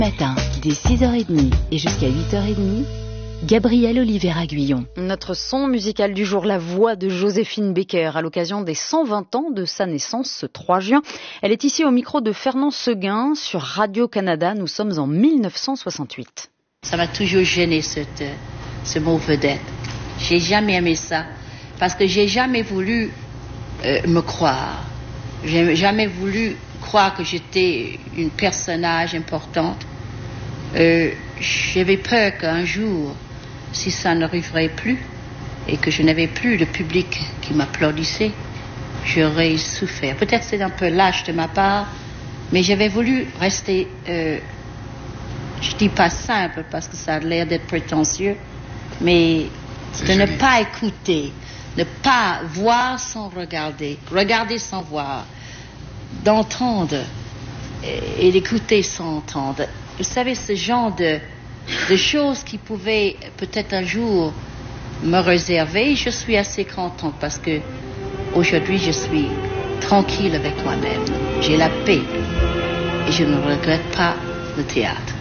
Matin, dès 6h30 et jusqu'à 8h30, Gabrielle Oliveira-Guyon. Notre son musical du jour, la voix de Joséphine Baker à l'occasion des 120 ans de sa naissance ce 3 juin. Elle est ici au micro de Fernand Seguin sur Radio-Canada. Nous sommes en 1968. Ça m'a toujours gêné ce mot vedette. J'ai jamais aimé ça parce que j'ai jamais voulu me croire. J'ai jamais voulu croire que j'étais une personnage importante. J'avais peur qu'un jour, si ça n'arriverait plus et que je n'avais plus le public qui m'applaudissait, j'aurais souffert. Peut-être c'est un peu lâche de ma part, mais j'avais voulu rester, je dis pas simple parce que ça a l'air d'être prétentieux, mais de ne pas écouter, ne pas voir sans regarder, regarder sans voir, d'entendre et d'écouter sans entendre. Vous savez, ce genre de choses qui pouvaient peut-être un jour me réserver, je suis assez contente parce que aujourd'hui je suis tranquille avec moi-même. J'ai la paix et je ne regrette pas le théâtre.